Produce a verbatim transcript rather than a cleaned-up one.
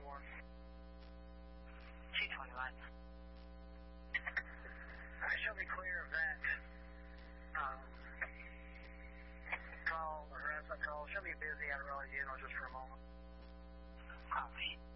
twenty-one. two twenty-one. All right, show me clear of that um, call or harassment call. Show me busy out of Raleigh General just for a moment. Copy.